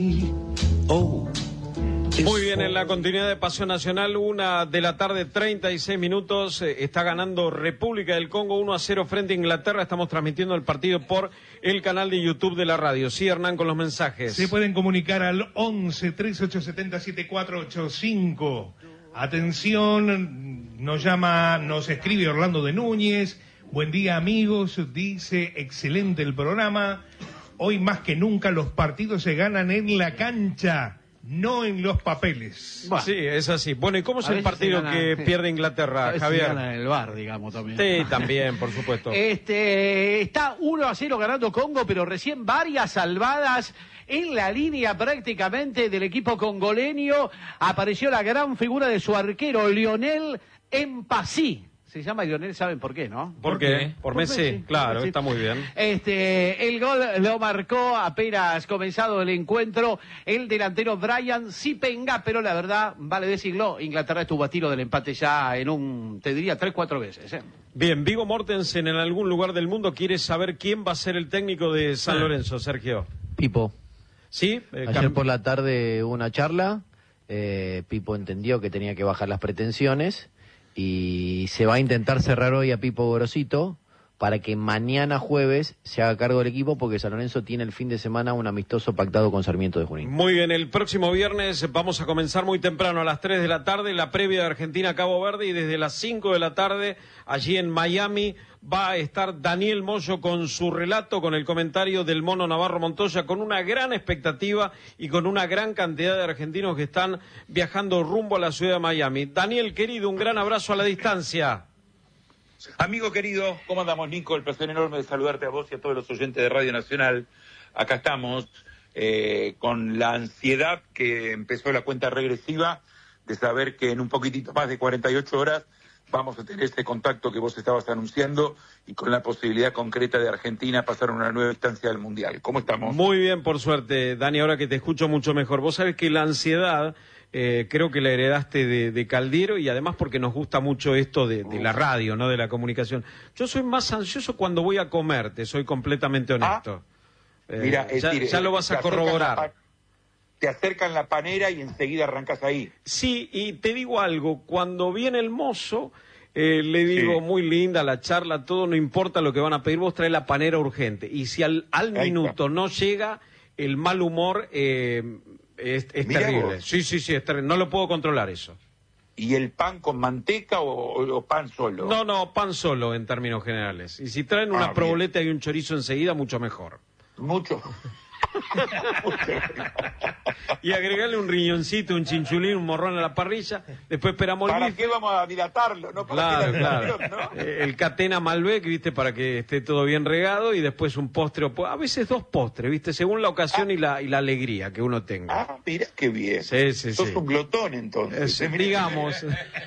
Muy bien, en la continuidad de Pasión Nacional, 1:36 PM, está ganando República del Congo 1-0 frente a Inglaterra. Estamos transmitiendo el partido por el canal de YouTube de la radio. Sí, Hernán, con los mensajes. Se pueden comunicar al 11 3870 7485. Atención, nos escribe Orlando de Núñez. Buen día, amigos, dice, excelente el programa. Hoy más que nunca los partidos se ganan en la cancha, no en los papeles. Bueno, sí, es así. Bueno, ¿y cómo es el partido que pierde Inglaterra, Javier? Se gana en el bar, digamos, también. Sí, también, por supuesto. Está 1-0 ganando Congo, pero recién varias salvadas en la línea prácticamente del equipo congoleño. Apareció la gran figura de su arquero, Lionel Mpassi. Se llama Lionel, ¿saben por qué, no? ¿Por qué? Por Messi, claro, Messi. Está muy bien. El gol lo marcó apenas comenzado el encuentro el delantero Brian Sipenga, pero la verdad, vale decirlo, Inglaterra estuvo a tiro del empate ya te diría 3-4 veces. Bien, Viggo Mortensen en algún lugar del mundo quiere saber quién va a ser el técnico de San Lorenzo, Sergio. Pipo. ¿Sí? Ayer por la tarde hubo una charla, Pipo entendió que tenía que bajar las pretensiones y se va a intentar cerrar hoy a Pipo Gorosito para que mañana jueves se haga cargo del equipo, porque San Lorenzo tiene el fin de semana un amistoso pactado con Sarmiento de Junín. Muy bien, el próximo viernes vamos a comenzar muy temprano, a las 3 de la tarde, la previa de Argentina-Cabo Verde, y desde las 5 de la tarde, allí en Miami, va a estar Daniel Moyo con su relato, con el comentario del Mono Navarro Montoya, con una gran expectativa y con una gran cantidad de argentinos que están viajando rumbo a la ciudad de Miami. Daniel, querido, un gran abrazo a la distancia. Amigo querido, ¿cómo andamos, Nico? El placer enorme de saludarte a vos y a todos los oyentes de Radio Nacional. Acá estamos con la ansiedad que empezó la cuenta regresiva de saber que en un poquitito más de 48 horas vamos a tener este contacto que vos estabas anunciando y con la posibilidad concreta de Argentina pasar a una nueva instancia del Mundial. ¿Cómo estamos? Muy bien, por suerte, Dani, ahora que te escucho mucho mejor. Vos sabés que la ansiedad creo que la heredaste de Caldiero, y además porque nos gusta mucho esto de la radio, ¿no? De la comunicación. Yo soy más ansioso cuando voy a comer, te soy completamente honesto. Mira, ya lo vas a corroborar. Te acercan la panera y enseguida arrancas ahí. Sí, y te digo algo, cuando viene el mozo, le digo, sí, muy linda la charla, todo, no importa lo que van a pedir, vos trae la panera urgente. Y si al minuto no llega, el mal humor es terrible. Vos. Sí, es terrible, no lo puedo controlar eso. ¿Y el pan con manteca o pan solo? No, pan solo en términos generales. Y si traen una proboleta y un chorizo enseguida, mucho mejor. Mucho. Y agregarle un riñoncito, un chinchulín, un morrón a la parrilla. Después esperamos el ¿Para qué vamos a dilatarlo? ¿No? Claro. ¿No? El Catena Malbec, ¿viste? Para que esté todo bien regado, y después un postre, a veces 2 postres, ¿viste? Según la ocasión y la alegría que uno tenga. Ah, mira qué bien. Sí. Sos un glotón, entonces. Digamos.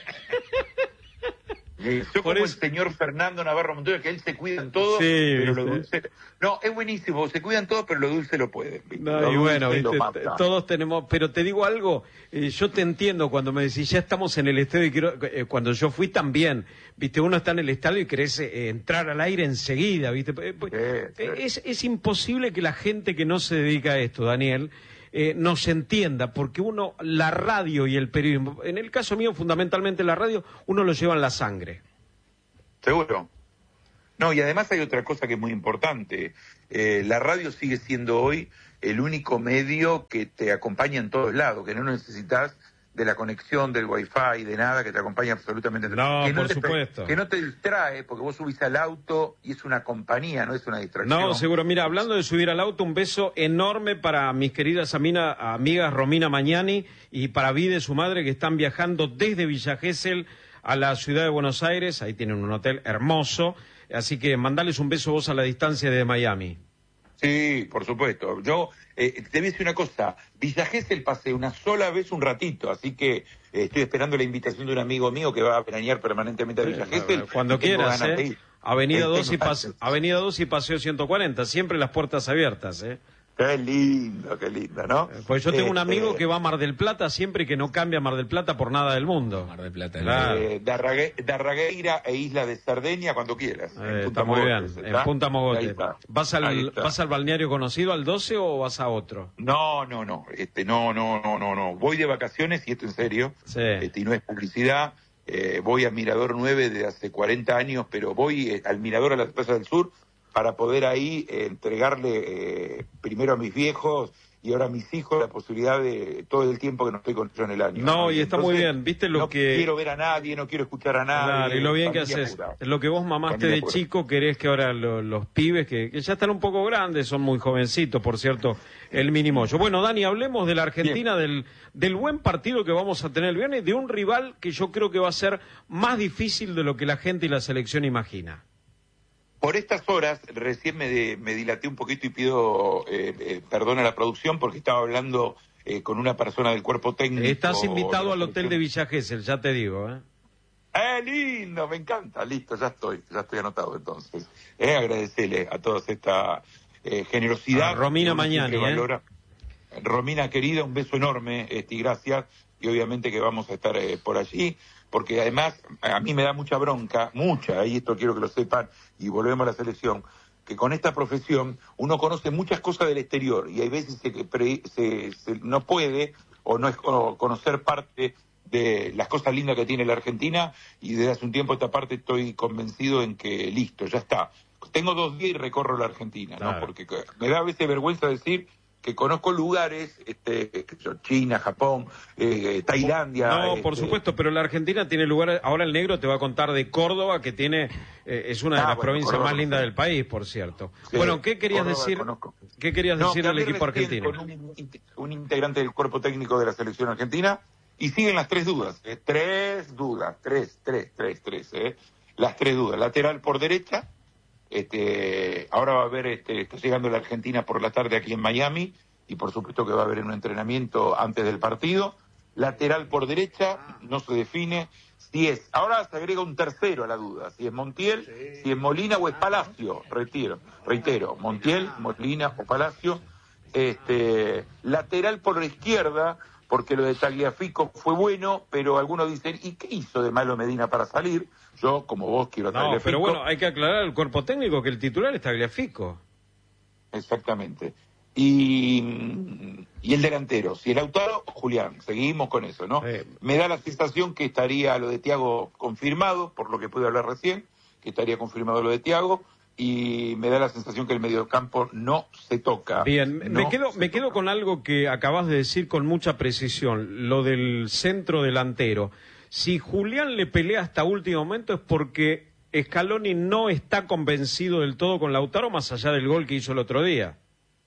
Yo como el señor Fernando Navarro Montoya, que él se cuida en todo, sí, pero ¿viste? lo dulce... No, es buenísimo, se cuidan todo, pero lo dulce lo pueden. No, y bueno, ¿viste? Todos tenemos... Pero te digo algo, yo te entiendo cuando me decís, ya estamos en el estadio, y cuando yo fui también, ¿viste? Uno está en el estadio y querés entrar al aire enseguida, ¿viste? Es imposible que la gente que no se dedica a esto, Daniel, no se entienda, porque uno, la radio y el periodismo, en el caso mío fundamentalmente la radio, uno lo lleva en la sangre. Seguro. No, y además hay otra cosa que es muy importante. La radio sigue siendo hoy el único medio que te acompaña en todos lados, que no necesitas de la conexión, del wifi, de nada, que te acompaña absolutamente. No, por supuesto. Que no te distrae, porque vos subís al auto y es una compañía, no es una distracción. No, seguro. Mira, hablando de subir al auto, un beso enorme para mis queridas amigas Romina Mañani y para Vide, su madre, que están viajando desde Villa Gesell a la ciudad de Buenos Aires. Ahí tienen un hotel hermoso, así que mandales un beso vos a la distancia de Miami. Sí, por supuesto. Yo te voy a decir una cosa. Villa Gesell pasé una sola vez un ratito, así que estoy esperando la invitación de un amigo mío que va a veranear permanentemente a Villa Gesell. Cuando quieras, Avenida 2 y Paseo 140, siempre las puertas abiertas, Qué lindo, ¿no? Pues yo tengo un amigo que va a Mar del Plata siempre y que no cambia Mar del Plata por nada del mundo. Mar del Plata. Claro. Darragueira e Isla de Cerdeña cuando quieras. Está muy bien, en Punta Mogote. ¿Vas al balneario conocido, al 12, o vas a otro? No. Voy de vacaciones, y esto en serio, Sí. Y no es publicidad. Voy a Mirador 9 de hace 40 años, pero voy al Mirador a las Plazas del Sur para poder ahí entregarle primero a mis viejos y ahora a mis hijos la posibilidad de todo el tiempo que no estoy con ellos en el año. No, y está muy bien, ¿viste lo no que...? No quiero ver a nadie, no quiero escuchar a nadie. Claro, y lo bien que haces. Lo que vos mamaste de chico, querés que ahora los pibes, que ya están un poco grandes, son muy jovencitos, por cierto, el mínimo. Bueno, Dani, hablemos de la Argentina, del buen partido que vamos a tener el viernes, de un rival que yo creo que va a ser más difícil de lo que la gente y la selección imagina. Por estas horas, recién me dilaté un poquito y pido perdón a la producción porque estaba hablando con una persona del cuerpo técnico. Estás invitado al hotel de Villa Gesell, ya te digo. Lindo, me encanta, listo, ya estoy anotado entonces. Agradecerle a toda esta generosidad. A Romina Mañani. Romina, querida, un beso enorme, y gracias, y obviamente que vamos a estar por allí, porque además a mí me da mucha bronca, y esto quiero que lo sepan, y volvemos a la selección, que con esta profesión uno conoce muchas cosas del exterior, y hay veces se no puede o conocer parte de las cosas lindas que tiene la Argentina, y desde hace un tiempo esta parte estoy convencido en que listo, ya está. Tengo 2 días y recorro la Argentina, claro, ¿no? Porque me da a veces vergüenza decir que conozco lugares, China, Japón, Tailandia. No, por supuesto, pero la Argentina tiene lugares. Ahora el negro te va a contar de Córdoba, que tiene es una de las provincias Córdoba, más lindas del país, por cierto. Sí, bueno, ¿qué querías Córdoba, decir? Conozco. ¿Qué querías decir del equipo argentino? Con un integrante del cuerpo técnico de la selección argentina, y siguen las 3 dudas. 3 dudas, 3. Las 3 dudas. Lateral por derecha. Ahora va a haber, está llegando la Argentina por la tarde aquí en Miami, y por supuesto que va a haber un entrenamiento antes del partido. Lateral por derecha, no se define si es, ahora se agrega un tercero a la duda, si es Montiel, si es Molina o es Palacio, reitero, Montiel, Molina o Palacio. Lateral por la izquierda, porque lo de Tagliafico fue bueno, pero algunos dicen, ¿y qué hizo de malo Medina para salir? Yo, como vos, quiero Tagliafico. No, pero bueno, hay que aclarar al cuerpo técnico que el titular es Tagliafico. Exactamente. Y el delantero, si el Lautaro, Julián, seguimos con eso, ¿no? Me da la sensación que estaría lo de Thiago confirmado, por lo que pude hablar recién, que estaría confirmado lo de Thiago, y me da la sensación que el mediocampo no se toca. Bien, me quedo con algo que acabas de decir con mucha precisión, lo del centro delantero. Si Julián le pelea hasta último momento es porque Scaloni no está convencido del todo con Lautaro, más allá del gol que hizo el otro día.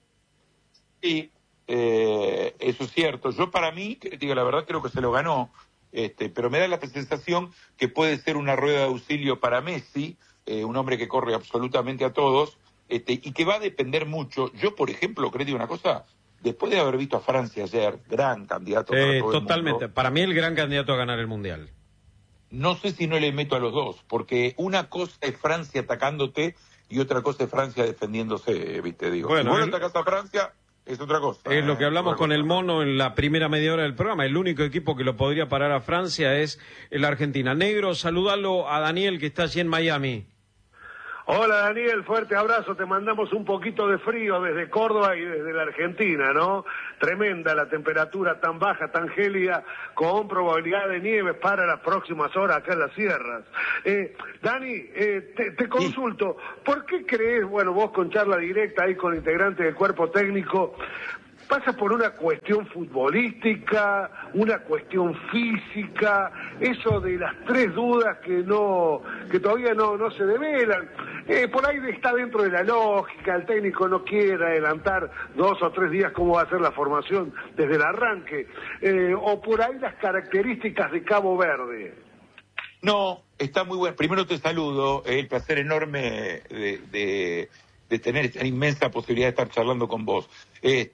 Sí, eso es cierto. Yo, para mí, digo la verdad, creo que se lo ganó, pero me da la sensación que puede ser una rueda de auxilio para Messi, un hombre que corre absolutamente a todos, y que va a depender mucho. Yo, por ejemplo, creo una cosa, después de haber visto a Francia ayer, gran candidato para todo totalmente. el mundo, para mí el gran candidato a ganar el Mundial. No sé si no le meto a los dos, porque una cosa es Francia atacándote y otra cosa es Francia defendiéndose, ¿viste? Digo, bueno, si vos atacás a Francia, es otra cosa. Es lo que hablamos con el Mono en la primera media hora del programa. El único equipo que lo podría parar a Francia es la Argentina. Negro, saludalo a Daniel, que está allí en Miami. Hola Daniel, fuerte abrazo, te mandamos un poquito de frío desde Córdoba y desde la Argentina, ¿no? Tremenda la temperatura tan baja, tan gélida, con probabilidad de nieve para las próximas horas acá en las sierras. Dani, te consulto, ¿por qué crees, bueno, vos con charla directa ahí con integrantes del cuerpo técnico, pasa por una cuestión futbolística, una cuestión física, eso de las 3 dudas que todavía no se develan? Por ahí está dentro de la lógica, el técnico no quiere adelantar 2 o 3 días cómo va a ser la formación desde el arranque, o por ahí las características de Cabo Verde. No, está muy bueno. Primero te saludo, el placer enorme de tener esta inmensa posibilidad de estar charlando con vos. El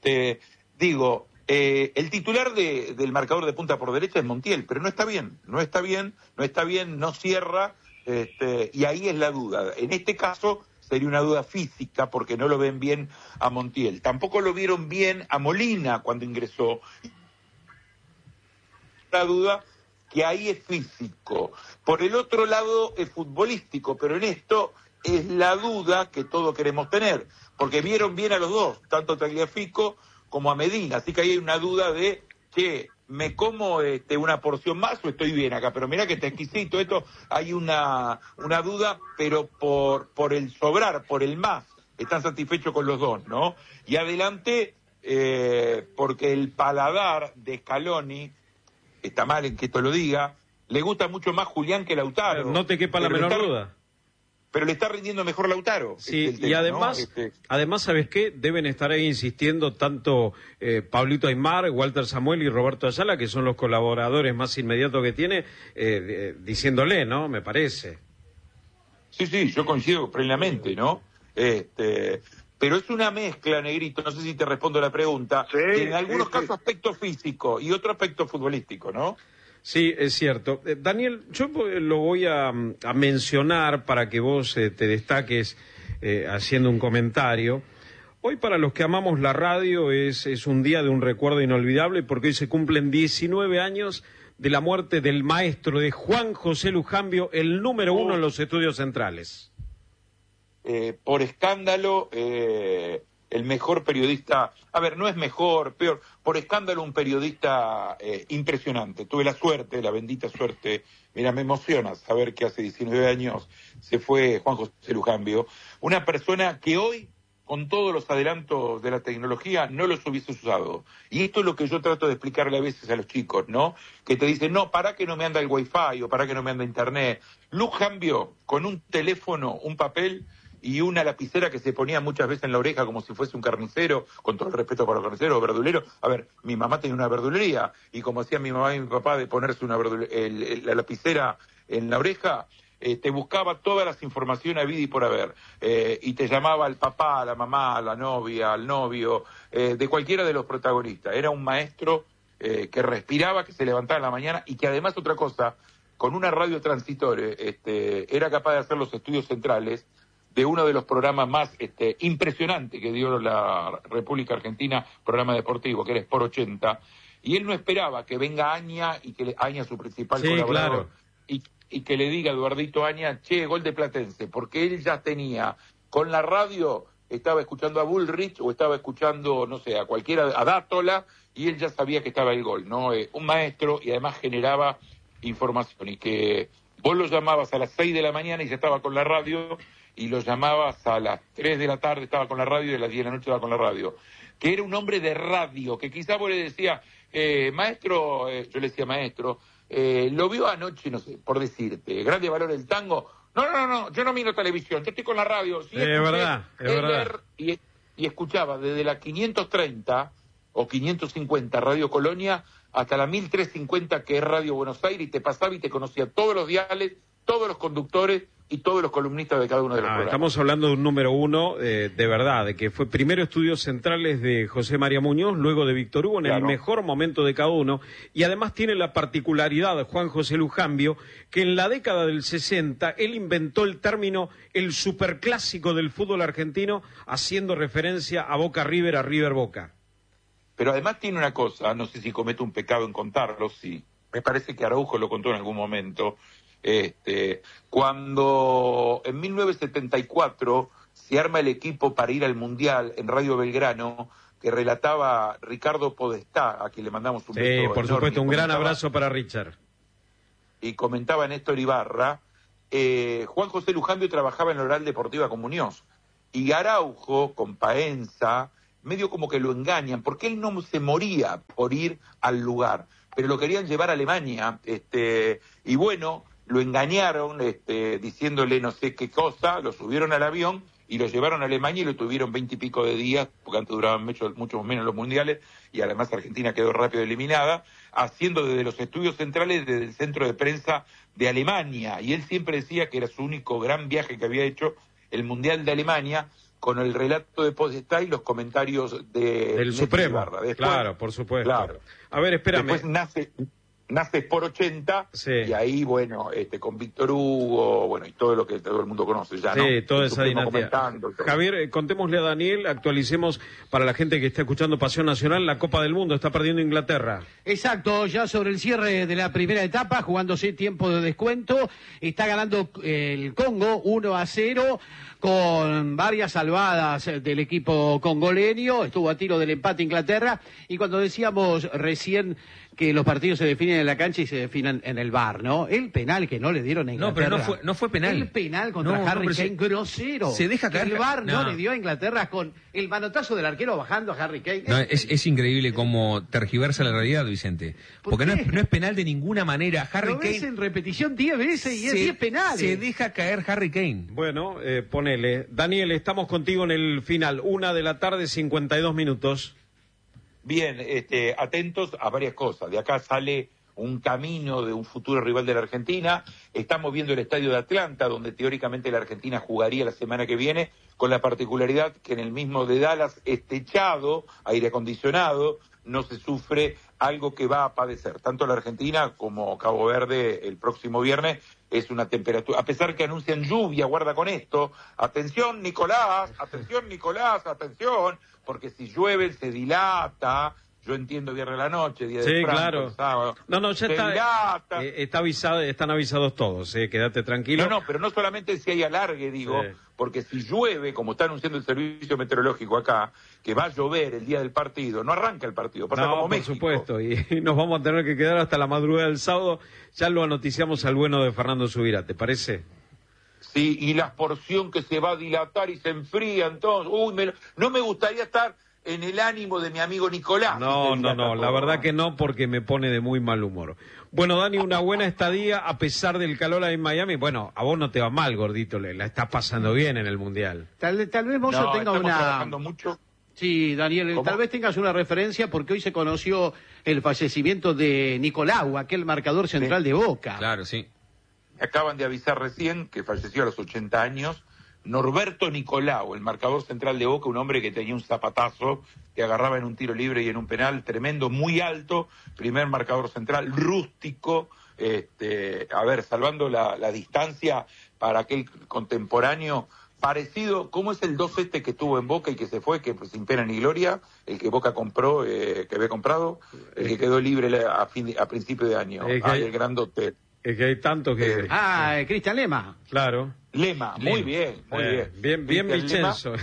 titular del marcador de punta por derecha es Montiel, pero no está bien, no cierra, y ahí es la duda. En este caso sería una duda física porque no lo ven bien a Montiel. Tampoco lo vieron bien a Molina cuando ingresó. La duda que ahí es físico. Por el otro lado es futbolístico, pero en esto es la duda que todos queremos tener, porque vieron bien a los dos, tanto a Tagliafico como a Medina, así que ahí hay una duda de que me como una porción más o estoy bien acá, pero mirá que está exquisito esto, hay una duda, pero por el sobrar, por el más, están satisfechos con los dos, ¿no? Y adelante, porque el paladar de Scaloni, está mal en que esto lo diga, le gusta mucho más Julián que Lautaro. No te quepa la menor duda. Pero le está rindiendo mejor Lautaro. Sí, y además, ¿no? Además, ¿sabes qué? Deben estar ahí insistiendo tanto Pablito Aimar, Walter Samuel y Roberto Ayala, que son los colaboradores más inmediatos que tiene, diciéndole, ¿no? Me parece. Sí, yo coincido plenamente, ¿no? Pero es una mezcla, Negrito, no sé si te respondo la pregunta, en algunos casos aspecto físico y otro aspecto futbolístico, ¿no? Sí, es cierto. Daniel, yo lo voy a mencionar para que vos te destaques haciendo un comentario. Hoy para los que amamos la radio es un día de un recuerdo inolvidable porque hoy se cumplen 19 años de la muerte del maestro de Juan José Lujambio, el número 1 en los estudios centrales. Por escándalo, el mejor periodista, a ver, no es mejor, peor, por escándalo un periodista impresionante. Tuve la suerte, la bendita suerte, mira, me emociona saber que hace 19 años se fue Juan José Lujambio, una persona que hoy, con todos los adelantos de la tecnología, no los hubiese usado. Y esto es lo que yo trato de explicarle a veces a los chicos, ¿no? Que te dicen, no, para que no me anda el wifi o para que no me anda internet. Lujambio, con un teléfono, un papel y una lapicera que se ponía muchas veces en la oreja como si fuese un carnicero, con todo el respeto para los carniceros o verduleros. A ver, mi mamá tenía una verdulería, y como hacía mi mamá y mi papá de ponerse la lapicera en la oreja, te buscaba todas las informaciones a vida y por haber, y te llamaba al papá, a la mamá, a la novia, al novio, de cualquiera de los protagonistas. Era un maestro que respiraba, que se levantaba en la mañana, y que además, otra cosa, con una radio transitore, era capaz de hacer los estudios centrales de uno de los programas más impresionantes que dio la República Argentina, programa deportivo, que era Sport 80, y él no esperaba que venga Aña, y que Aña, su principal colaborador, claro, y que le diga a Eduardito Aña, che, gol de Platense, porque él ya tenía, con la radio, estaba escuchando a Bullrich, o estaba escuchando, no sé, a cualquiera, a Dátola, y él ya sabía que estaba el gol, ¿no? Un maestro, y además generaba información, y que vos lo llamabas a las 6 de la mañana y ya estaba con la radio, y lo llamabas a las 3 de la tarde, estaba con la radio, y a las 10 de la noche estaba con la radio. Que era un hombre de radio, que quizá vos le decías, maestro, yo le decía, maestro, lo vio anoche, no sé, por decirte, Grande Valor el Tango. No, yo no miro televisión, yo estoy con la radio. Sí, es verdad. Y escuchaba desde la 530 o 550 Radio Colonia hasta la 1350 que es Radio Buenos Aires, y te pasaba y te conocía todos los diales, todos los conductores y todos los columnistas de cada uno de los programas. Estamos hablando de un número 1 de verdad, de que fue primero estudios centrales de José María Muñoz, luego de Víctor Hugo, en el mejor momento de cada uno, y además tiene la particularidad de Juan José Lujambio, que en la década del 60 él inventó el término el superclásico del fútbol argentino, haciendo referencia a Boca River, a River Boca. Pero además tiene una cosa, no sé si cometo un pecado en contarlo, sí, me parece que Araujo lo contó en algún momento. Cuando en 1974 se arma el equipo para ir al Mundial en Radio Belgrano, que relataba Ricardo Podestá, a quien le mandamos un beso. Sí, por supuesto, un gran abrazo para Richard. Y comentaba Néstor Ibarra, Juan José Lujambio trabajaba en la Oral Deportiva con Muñoz, y Araujo, con Paenza, medio como que lo engañan, porque él no se moría por ir al lugar, pero lo querían llevar a Alemania, y bueno, lo engañaron diciéndole no sé qué cosa, lo subieron al avión y lo llevaron a Alemania y lo tuvieron 20 y pico de días, porque antes duraban mucho menos los mundiales, y además Argentina quedó rápido eliminada, haciendo desde los estudios centrales, desde el centro de prensa de Alemania, y él siempre decía que era su único gran viaje que había hecho, el Mundial de Alemania, con el relato de Podestá y los comentarios del Supremo. Después, claro, por supuesto. Claro. A ver, espérame. Después naces por 80, y ahí, bueno, con Víctor Hugo, bueno, y todo lo que todo el mundo conoce ya, ¿no? Sí, toda esa dinastía. Javier, contémosle a Daniel, actualicemos para la gente que está escuchando Pasión Nacional, la Copa del Mundo está perdiendo Inglaterra. Exacto, ya sobre el cierre de la primera etapa, jugándose tiempo de descuento, está ganando el Congo 1-0, con varias salvadas del equipo congoleño, estuvo a tiro del empate Inglaterra, y cuando decíamos recién que los partidos se definen en la cancha y se definen en el VAR, ¿no? El penal que no le dieron a Inglaterra. No, pero no fue penal. El penal contra Harry Kane, grosero. Se deja caer. El VAR no le dio a Inglaterra con el manotazo del arquero bajando a Harry Kane. No, es increíble cómo tergiversa la realidad, Vicente. Porque no es penal de ninguna manera. Harry Kane. Lo ves en repetición 10 veces y es 10 penales. Se deja caer Harry Kane. Bueno, ponele. Daniel, estamos contigo en el final. 1:52 p.m. Bien, atentos a varias cosas. De acá sale un camino de un futuro rival de la Argentina. Estamos viendo el estadio de Atlanta, donde teóricamente la Argentina jugaría la semana que viene, con la particularidad que en el mismo de Dallas es techado, aire acondicionado, no se sufre algo que va a padecer. Tanto la Argentina como Cabo Verde el próximo viernes es una temperatura, a pesar que anuncian lluvia, guarda con esto, atención Nicolás, atención, porque si llueve se dilata, yo entiendo viernes a la noche, día de Franco, claro. sábado, No, ya está avisado, están avisados todos, quédate tranquilo. No, pero no solamente si hay alargue, digo, porque si llueve, como está anunciando el servicio meteorológico acá, que va a llover el día del partido, no arranca el partido, pasa como México. Por supuesto, y nos vamos a tener que quedar hasta la madrugada del sábado, ya lo anoticiamos al bueno de Fernando Subirá, ¿te parece? Sí, y la porción que se va a dilatar y se enfría, entonces, no me gustaría estar en el ánimo de mi amigo Nicolás. No, la verdad que no, porque me pone de muy mal humor. Bueno, Dani, una buena estadía a pesar del calor ahí en Miami. Bueno, a vos no te va mal, gordito, la estás pasando bien en el Mundial. Tal vez vos tengas trabajando mucho. Sí, Daniel, tal vez tengas una referencia porque hoy se conoció el fallecimiento de Nicolau, aquel marcador central de Boca. Claro, sí. Acaban de avisar recién que falleció a los 80 años. Norberto Nicolau, el marcador central de Boca, un hombre que tenía un zapatazo, que agarraba en un tiro libre y en un penal tremendo, muy alto, primer marcador central, rústico, salvando la distancia para aquel contemporáneo, parecido, ¿cómo es el 2 que tuvo en Boca y que se fue, que sin pena ni gloria, el que Boca compró, que había comprado, el que quedó libre a principio de año, el grandote. Es que hay tantos que... Cristian Lema. Claro. Lema, muy bien, muy bien. Bien Vicenzo.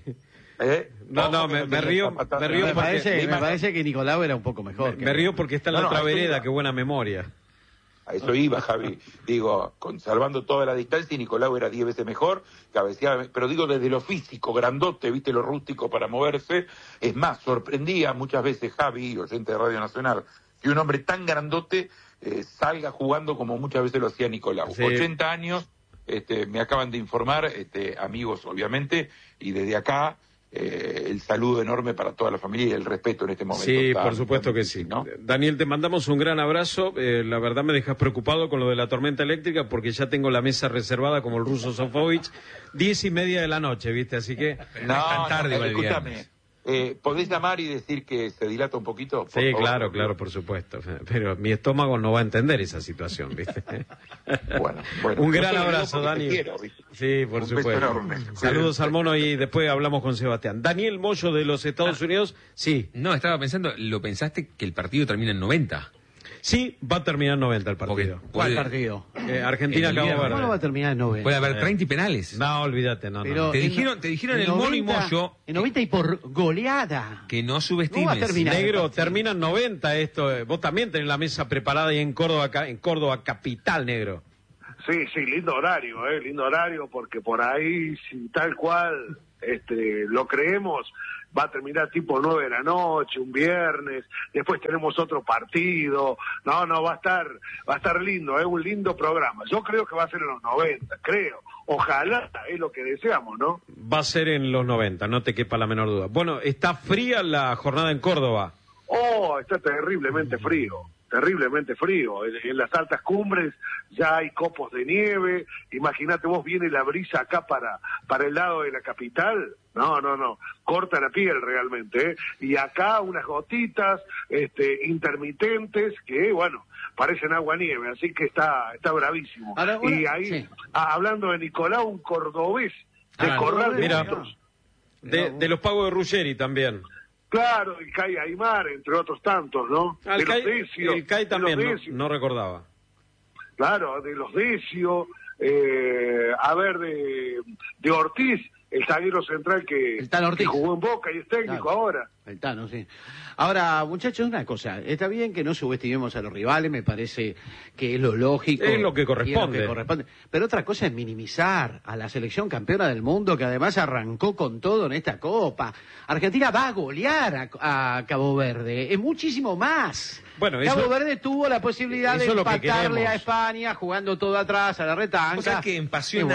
Me río me parece que Nicolau era un poco mejor. Me río porque está en la otra vereda, qué buena memoria. A eso iba, Javi. Digo, salvando toda la distancia, y Nicolau era 10 veces mejor, cabeceaba, pero digo desde lo físico, grandote, viste, lo rústico para moverse. Es más, sorprendía muchas veces, Javi, oyente de Radio Nacional, que un hombre tan grandote salga jugando como muchas veces lo hacía Nicolau. Sí. 80 años, me acaban de informar, amigos obviamente, y desde acá el saludo enorme para toda la familia y el respeto en este momento. Sí, por supuesto que sí. ¿No? Daniel, te mandamos un gran abrazo. La verdad me dejas preocupado con lo de la tormenta eléctrica porque ya tengo la mesa reservada como el ruso Sofovich, 10:30 de la noche, ¿viste? Así que no es tan tarde, escúchame. ¿Podés llamar y decir que se dilata un poquito? Sí, favor, claro, por supuesto. Pero mi estómago no va a entender esa situación, ¿viste? Bueno. Un gran abrazo, Dani. Sí, por supuesto. Saludos al mono y después hablamos con Sebastián. Daniel Moyo de los Estados Unidos, sí. No, estaba pensando, ¿lo pensaste que el partido termina en 90? Sí, va a terminar en 90 el partido. ¿Cuál partido? Argentina-Cabo Verde. ¿Cómo va a terminar en 90? Puede haber 30 penales. No, olvídate, no. Te dijeron el mono y Moyo. En 90 y por goleada. Que no subestimes. ¿Cómo va a terminar? Negro, termina en 90 esto. Vos también tenés la mesa preparada ahí en Córdoba capital, negro. Sí, lindo horario, porque por ahí, si tal cual lo creemos, va a terminar tipo 9 de la noche, un viernes, después tenemos otro partido, va a estar lindo, un lindo programa. Yo creo que va a ser en los 90, creo. Ojalá, es lo que deseamos, ¿no? Va a ser en los 90, no te quepa la menor duda. Bueno, está fría la jornada en Córdoba. Está terriblemente frío. terriblemente frío. En las altas cumbres ya hay copos de nieve. Imagínate vos, viene la brisa acá para el lado de la capital. No, corta la piel realmente, ¿eh? Y acá unas gotitas intermitentes que, bueno, parecen agua-nieve, así que está bravísimo. Ahora, y ahí, sí. Hablando de Nicolau, un cordobés de Corral de Motos. De los pagos de Ruggeri también. Claro, el CAI Aymar, entre otros tantos, ¿no? El CAI también, no recordaba. Claro, de los Decio, de Ortiz, el zaguero central que jugó en Boca y es técnico ahora. El Tano, sí. Ahora, muchachos, una cosa, está bien que no subestimemos a los rivales, me parece que es lo lógico. Es lo que corresponde. Pero otra cosa es minimizar a la selección campeona del mundo, que además arrancó con todo en esta Copa. Argentina va a golear a Cabo Verde, es muchísimo más. Bueno, Cabo Verde tuvo la posibilidad de empatarle a España jugando todo atrás a la retanca. O sea que en Pasión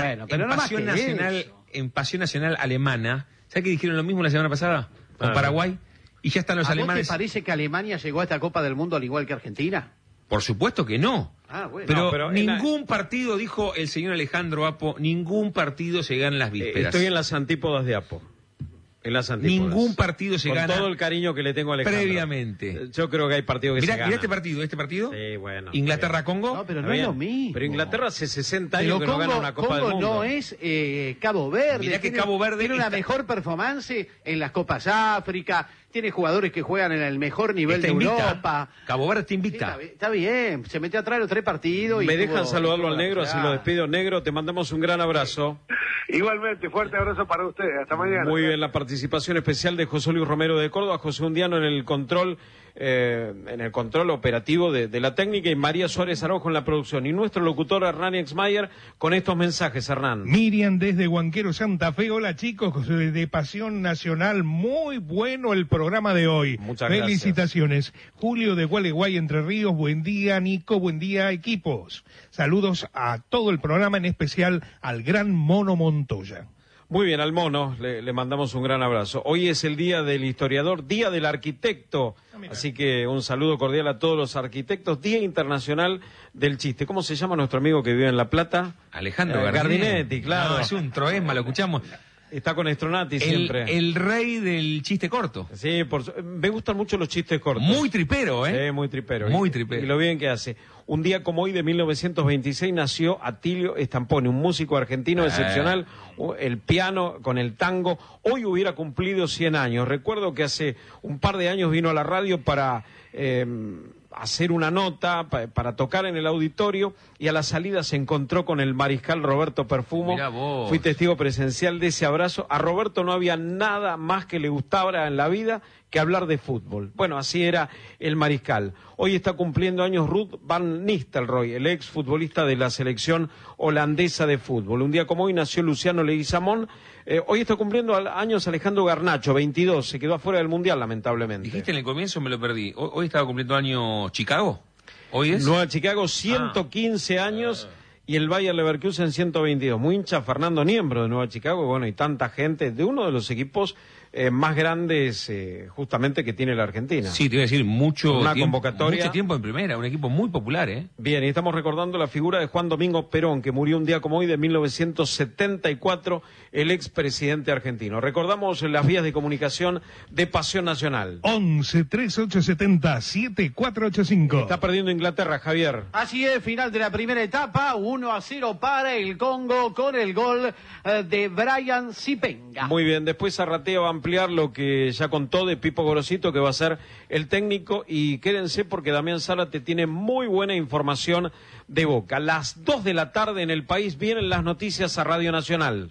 Nacional alemana, ¿sabes que dijeron lo mismo la semana pasada con Paraguay? Y ya están los alemanes. ¿Te parece que Alemania llegó a esta Copa del Mundo al igual que Argentina? Por supuesto que no. Bueno. Pero ningún partido, dijo el señor Alejandro Apo, ningún partido se gana en las vísperas. Estoy en las antípodas de Apo. Ningún partido se gana. Con todo el cariño que le tengo a Alejandro. Previamente. Yo creo que hay partidos que se ganan. Mirá este partido. Sí, bueno. Inglaterra-Congo. No, pero no es lo mismo. Pero Inglaterra hace 60 años que no gana una Copa del Mundo. No es Cabo Verde. Mirá que Cabo Verde tiene una mejor performance en las Copas África. Tiene jugadores que juegan en el mejor nivel de Europa. Cabo Verde te invita. Sí, está bien, se metió atrás los 3 partidos. Me dejan saludarlo al negro, así lo despido. Negro, te mandamos un gran abrazo. Igualmente, fuerte abrazo para ustedes. Hasta mañana. Muy bien, la participación especial de José Luis Romero de Córdoba, José Undiano en el control operativo de la técnica y María Suárez Araujo en la producción. Y nuestro locutor Hernán Exmayer con estos mensajes, Hernán. Miriam desde Huanquero, Santa Fe. Hola chicos, de Pasión Nacional. Muy bueno el programa de hoy. Muchas Felicitaciones. Julio de Gualeguay, Entre Ríos. Buen día, Nico. Buen día, equipos. Saludos a todo el programa, en especial al gran Mono Montoya. Muy bien, al Mono le mandamos un gran abrazo. Hoy es el Día del Historiador, Día del Arquitecto, así que un saludo cordial a todos los arquitectos. Día Internacional del Chiste. ¿Cómo se llama nuestro amigo que vive en La Plata? Alejandro Gardinetti, claro. No, es un troesma, lo escuchamos. Está con Estronati siempre. El rey del chiste corto. Sí, me gustan mucho los chistes cortos. Muy tripero, ¿eh? Muy tripero. Muy tripero. Y lo bien que hace. Un día como hoy de 1926 nació Atilio Stamponi, un músico argentino excepcional, el piano con el tango. Hoy hubiera cumplido 100 años. Recuerdo que hace un par de años vino a la radio para hacer una nota, para tocar en el auditorio, y a la salida se encontró con el mariscal Roberto Perfumo. Mirá vos. Fui testigo presencial de ese abrazo. A Roberto no había nada más que le gustaba en la vida que hablar de fútbol. Bueno, así era el mariscal. Hoy está cumpliendo años Ruud van Nistelrooy, el ex futbolista de la selección holandesa de fútbol. Un día como hoy nació Luciano Leguizamón. Hoy está cumpliendo años Alejandro Garnacho, 22. Se quedó afuera del Mundial, lamentablemente. Dijiste en el comienzo, me lo perdí. ¿Hoy estaba cumpliendo años Chicago? ¿Hoy es? Nueva Chicago, 115 años. Y el Bayer Leverkusen 122. Muy hincha Fernando Niembro de Nueva Chicago, bueno, y tanta gente de uno de los equipos más grandes justamente que tiene la Argentina. Sí, te iba a decir, mucho tiempo en primera, un equipo muy popular, ¿eh? Bien, y estamos recordando la figura de Juan Domingo Perón, que murió un día como hoy de 1974, el expresidente argentino. Recordamos las vías de comunicación de Pasión Nacional. 11-3870-7485. Está perdiendo Inglaterra, Javier. Así es, final de la primera etapa, 1-0 para el Congo con el gol de Brian Zipenga. Muy bien, después Arratea va a ampliar lo que ya contó de Pipo Gorosito, que va a ser el técnico, y quédense porque Damián Zárate tiene muy buena información de Boca. Las 2 de la tarde en el país vienen las noticias a Radio Nacional.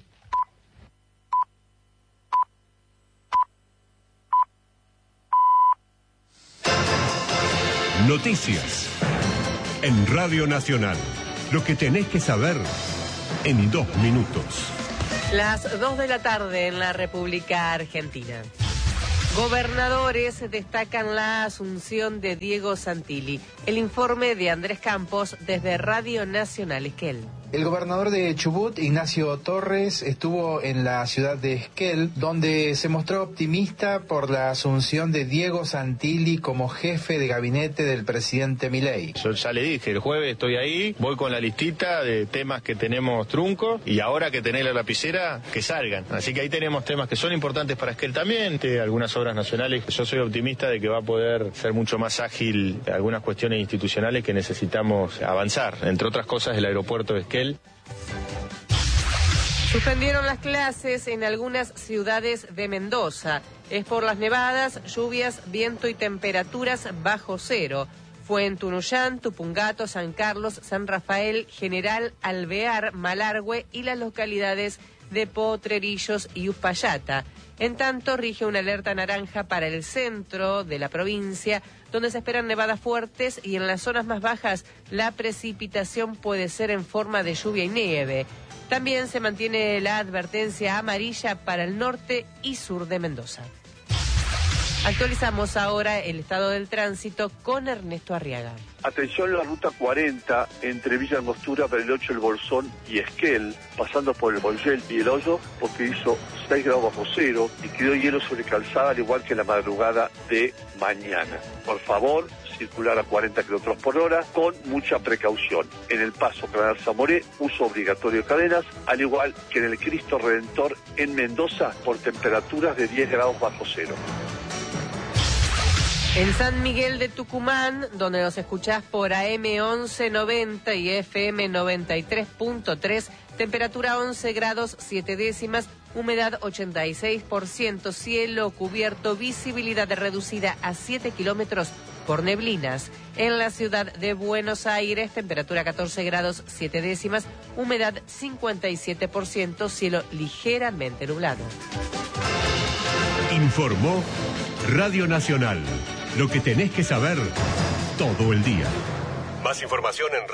Noticias en Radio Nacional. Lo que tenés que saber en 2 minutos. Las 2 de la tarde en la República Argentina. Gobernadores destacan la asunción de Diego Santilli. El informe de Andrés Campos desde Radio Nacional Esquel. El gobernador de Chubut, Ignacio Torres, estuvo en la ciudad de Esquel, donde se mostró optimista por la asunción de Diego Santilli como jefe de gabinete del presidente Milei. Yo ya le dije, el jueves estoy ahí, voy con la listita de temas que tenemos truncos y ahora que tenés la lapicera, que salgan. Así que ahí tenemos temas que son importantes para Esquel también, algunas obras nacionales. Yo soy optimista de que va a poder ser mucho más ágil algunas cuestiones institucionales que necesitamos avanzar, entre otras cosas el aeropuerto de Esquel. Suspendieron las clases en algunas ciudades de Mendoza. Es por las nevadas, lluvias, viento y temperaturas bajo cero. Fue en Tunuyán, Tupungato, San Carlos, San Rafael, General Alvear, Malargüe y las localidades de Potrerillos y Uspallata. En tanto, rige una alerta naranja para el centro de la provincia, donde se esperan nevadas fuertes y en las zonas más bajas la precipitación puede ser en forma de lluvia y nieve. También se mantiene la advertencia amarilla para el norte y sur de Mendoza. Actualizamos ahora el estado del tránsito con Ernesto Arriaga. Atención a la ruta 40 entre Villa Angostura, Bariloche, El Bolsón y Esquel, pasando por el Bolsel y el Hoyo, porque hizo 6 grados bajo cero y quedó hielo sobre calzada, al igual que la madrugada de mañana. Por favor, circular a 40 kilómetros por hora con mucha precaución. En el paso Canal Zamoré, uso obligatorio de cadenas, al igual que en el Cristo Redentor en Mendoza, por temperaturas de 10 grados bajo cero. En San Miguel de Tucumán, donde nos escuchás por AM 1190 y FM 93.3, temperatura 11 grados 7 décimas, humedad 86%, cielo cubierto, visibilidad reducida a 7 kilómetros por neblinas. En la ciudad de Buenos Aires, temperatura 14 grados 7 décimas, humedad 57%, cielo ligeramente nublado. Informó Radio Nacional. Lo que tenés que saber todo el día. Más información en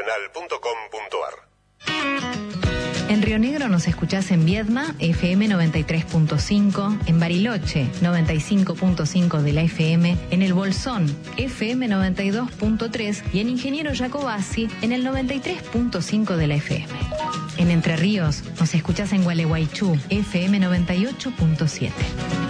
radionacional.com.ar. En Río Negro nos escuchás en Viedma, FM 93.5, en Bariloche, 95.5 de la FM, en El Bolsón, FM 92.3 y en Ingeniero Jacobasi, en el 93.5 de la FM. En Entre Ríos nos escuchás en Gualeguaychú, FM 98.7.